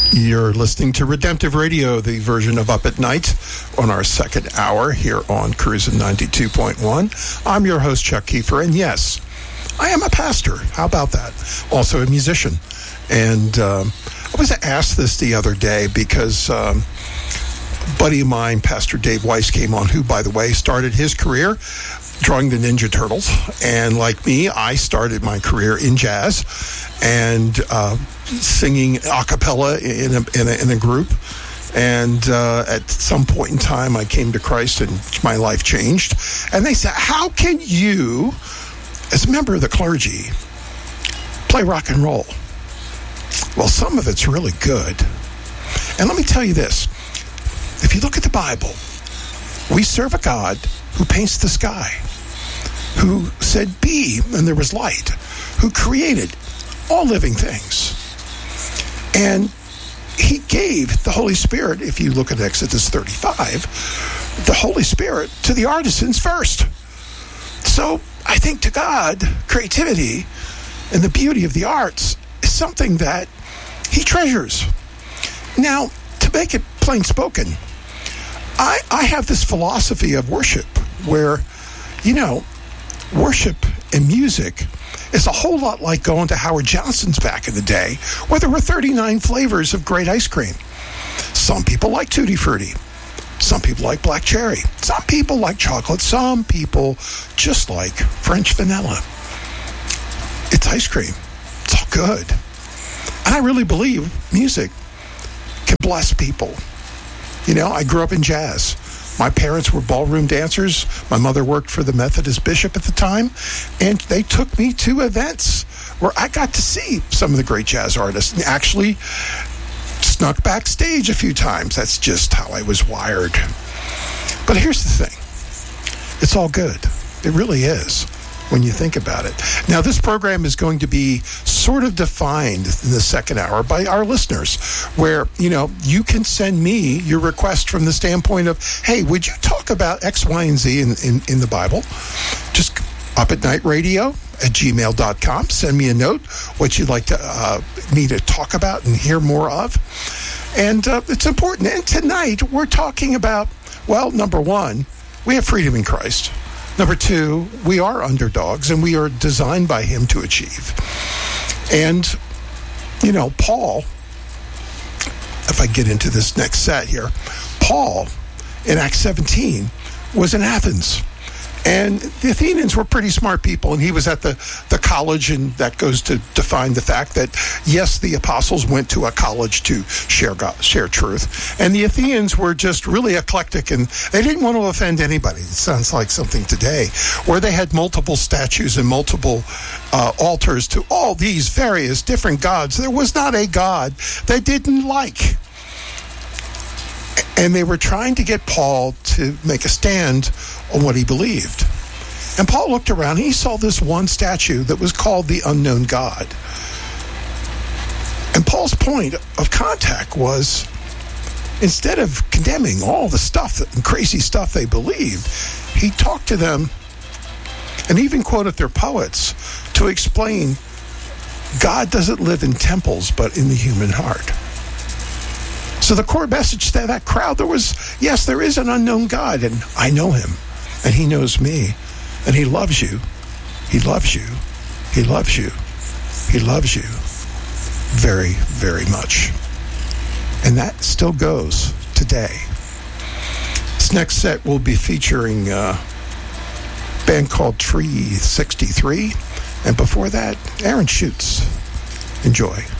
You're listening to Redemptive Radio, the version of Up at Night, on our second hour here on Cruisin' 92.1. I'm your host, Chuck Kiefer, and yes, I am a pastor. How about that? Also a musician. And I was asked this the other day because a buddy of mine, Pastor Dave Weiss, came on, who, by the way, started his career drawing the Ninja Turtles. And like me, I started my career in jazz and singing a cappella in a group. And at some point in time, I came to Christ and my life changed. And they said, how can you, as a member of the clergy, play rock and roll? Well, some of it's really good. And let me tell you this. If you look at the Bible, we serve a God who paints the sky, who said, be, and there was light, who created all living things. And he gave the Holy Spirit, if you look at Exodus 35, the Holy Spirit to the artisans first. So I think to God, creativity and the beauty of the arts is something that he treasures. Now, to make it plain spoken, I have this philosophy of worship where, worship and music is a whole lot like going to Howard Johnson's back in the day, where there were 39 flavors of great ice cream. Some people like Tutti Frutti. Some people like black cherry. Some people like chocolate. Some people just like French vanilla. It's ice cream. It's all good. And I really believe music can bless people. I grew up in jazz. My parents were ballroom dancers. My mother worked for the Methodist bishop at the time. And they took me to events where I got to see some of the great jazz artists and actually snuck backstage a few times. That's just how I was wired. But here's the thing. It's all good. It really is, when you think about it. Now, this program is going to be sort of defined in the second hour by our listeners, where, you can send me your request from the standpoint of, hey, would you talk about X, Y, and Z in the Bible? Just upatnightradio@gmail.com. Send me a note, what you'd like me to talk about and hear more of. And it's important. And tonight, we're talking about, well, number one, we have freedom in Christ. Number two, we are underdogs, and we are designed by him to achieve. And, Paul, if I get into this next set here, Paul, in Acts 17, was in Athens. And the Athenians were pretty smart people, and he was at the college, and that goes to define the fact that, yes, the apostles went to a college to share truth. And the Athenians were just really eclectic, and they didn't want to offend anybody. It sounds like something today, where they had multiple statues and multiple altars to all these various different gods. There was not a god they didn't like. And they were trying to get Paul to make a stand on what he believed. And Paul looked around and he saw this one statue that was called the unknown God. And Paul's point of contact was, instead of condemning all the stuff and crazy stuff they believed, he talked to them and even quoted their poets to explain God doesn't live in temples, but in the human heart. So the core message to that crowd, there is an unknown God, and I know him, and he knows me, and he loves you. He loves you. He loves you. He loves you very, very much. And that still goes today. This next set will be featuring a band called Tree 63, and before that, Aaron Schutz. Enjoy.